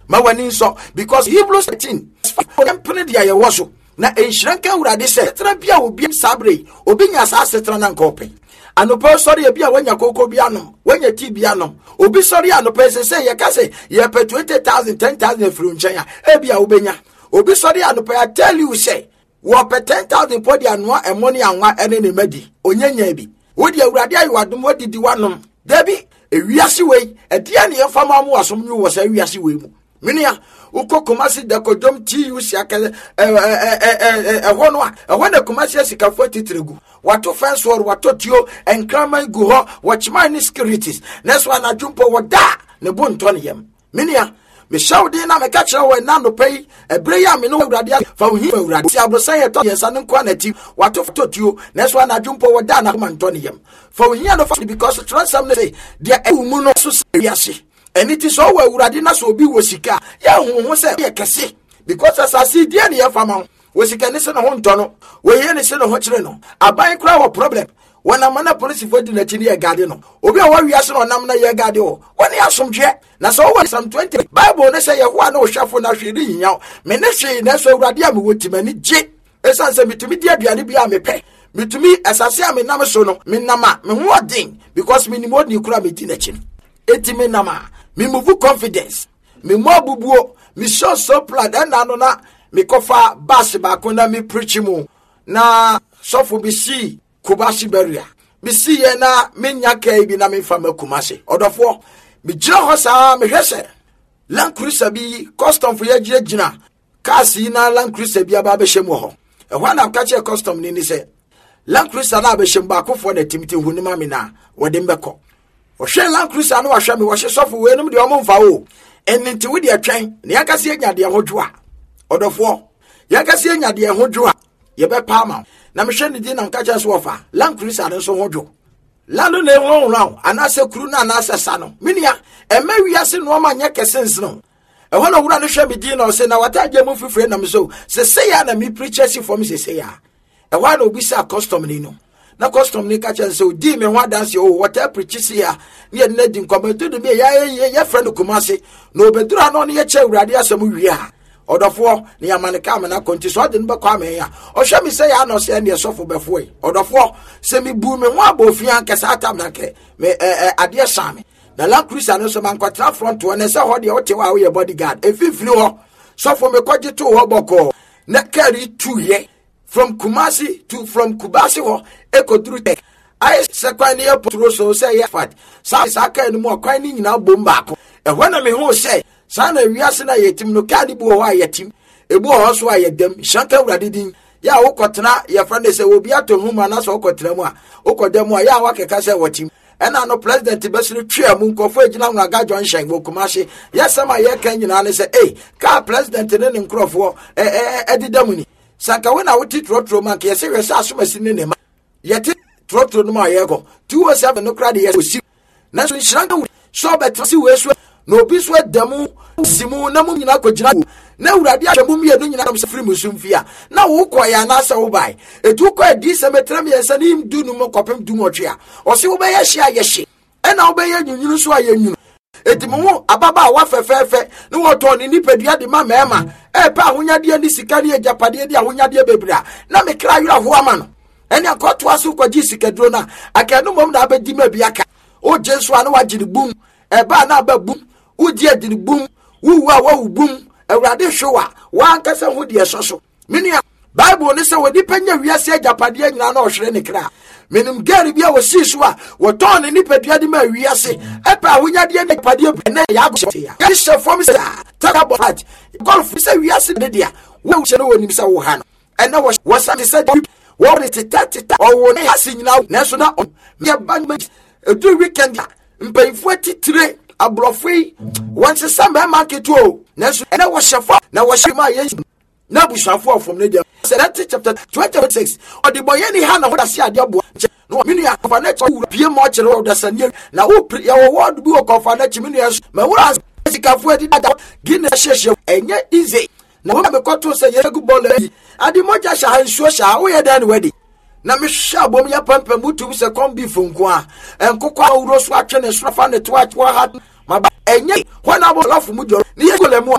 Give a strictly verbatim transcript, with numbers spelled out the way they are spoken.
ma wani so because Hebrews thirteen empene dia ye wo so na enhyiranka urade se tra bia obi sabre obi nya sa setra na nkope anopo sori e bia wanya kokko bia no wanya ti bia no obi sori anopo se se ye ka se ye pe twenty thousand ten thousand fru nchen ya e bia obenya obi sori anopo I tell you say wo pe ten thousand podi anoa e money anwa ene ne madi onyanya bi wodi awurade ayi wadom wodi di wanom dabi ewiase wei edia ne yefama mu asom nyu wo sa ewiase wei mu minia uko Kumasi de kodom ti yusi akele eh eh eh eh hono a ehwo na Kumasi asika forty tregu wato fence war wato tio enkraman gu ho watchman ni securities neso na jumpo woda ne bonto ne yam minia me shawde na me ka kire wo na no pay ebre ya me no awurade fa wo hi awurade si abosan ye to yesa ne kwa na ti wato foto tio neso na jumpo woda na kuma nto ne yam fa wo hi no fa because transam ne say dia emu no so serious. And it is all where Radina so be wasika. Ya who said, ya kese. Because as I see, dear, your family was a canison on tono, where you listen on Hochino. A buying crowd problem. When a man of police for the Natinia Gardino, Obi, what we ask on Namna Yagadio, when you have some jet, that's always some twenty. Bible, they say, one or shuffle now she didn't know. Meneshe, that's so radium with many jet. As I said, to me, dear, Bianibia me pay. Me to me, as I say, I'm a Namasono, Minama, me what thing, because minimum you cry me dinachin. Etime nama me move confidence me mo bubuo me show so proud and anona me kofa bass ba ko na me preach mu na sofo bi si Kumasi beria me si ye na me nya kai bi na me fa ma Kumasi odofo me gira ho sa me hwese Land Cruiser bi custom for ye gira gina kasi na Land Cruiser bi aba be hwemu ho e ho na ka che custom ni ni se Land Cruiser na be hwem ba akofo na timti huni ma me na wode mbekọ o hwe Land Cruiser no ahwe me wo hye sofo we num de o mfa o ennti we de atwan ne yakase anya de hodwoa odofo yakase anya de hodwoa ye be pa ma na me hwe ne di na nka cha so ofa Land Cruiser no so hodwo lando ne won won anase kuru na anase sa no minia e ma wiase no ma nya kesens no e ho na wura no hwe me di na o se na wataje mu fifre na me so se se ya na me preachers for me se se ya e wa na obi sa custom ni no na custom ni ka chen so di me ho dance o water preachers ya ne na di nkometo de me ya ya friend Kumasi no obedura no ne ye che urade asem wi a odofo ne yamaneka me na konti so de no be kwa me ya o hwe me se ya no se ne sofo befo e odofo se me bu me ho abofia nkesa atam na ke me ade same na Land Cruiser no so man kwatra front one se ho de o te wa wo ye bodyguard e fifiri ho sofo me kwaje to ho boko na carry two ye from Kumasi to from Kumasi ho ekoduru tek I se kwan ne potro so say ya fat sa sa kan mu kwan ni nyina bomba ko e ho na me ho say sa na wiase na yetim no kadi bu ho ayetim ebu ho so ayedam shanka urade din ya wokotena ya friend say obi atohuma na so wokotena mu a wokodam a ya wakeka say watim ena no president besiri twa mu nkofo agina ngo aga John Shen wo Kumasi ya sama ye kan nyina ne say eh ka president ne ne nkrofo eh eh edidam ni sanka we na wuti trotro man ke se we sa asomasi ne ne ma yeti trotro no ma ye go two oh seven no kra de ye osi na so nshiranga so betrasi we so no obi so adamu simu na mu nyina kogina na urade ahwemu mienu nyina no sefiri musumfia na wo koya na asa wo bai etu ko edi se metrem ye se ni du no kopem du motwea o se wo be ye hia ye hye e na wo be ye nyunyunu so aye nyunu etimu ababa wa fefefe ni wo to ni nipadua de ma mema e pa ahonyade ni sika ni ejapade de ahonyade bebra na me kra yura ho ama no ene akoto aso kwaji sikadro na akanu mom na abedi ma biaka o jesu anu wagiri bum e ba na ba bum udi adiri bum wuwa wa bum awurade hwewa wa ankasa ho de soso minia Bible ni se wodi panya wiase ejapade nyina na ohwere ne kra menim gari bia wo sisu a wo ton ni nipadua de ma wiase e pa ahonyade ne ejapade na ya go ya ya se form se talk about golf se wiase de dia wo hwe no wonim se wo ha no ene wo wo sa se wo re titata o wo ne hase nyina na so na me ban edu weekend mpanyfo titire abrofui once some market o na so ene wo hyefa na wo hye ma ye na bushafo from ne dia Second chapter twenty-six or the boy any hand of the ade abo no minu ya covenant wo pie mo kire wo da sanye na wo ya wo word bi wo covenant minu ya ma wo as sikafo edi da gina hyehye enye easy na wo me kwato se ye gu ball yi ade mo ja sha hansuo sha wo ye dan wedi na me hwa bom ya pampa mutu se kom bi fonko a enkokwa awuro so atwe ne so fa ne to atwa ha ma enye ho na bo lafo mu joro ni ye golemu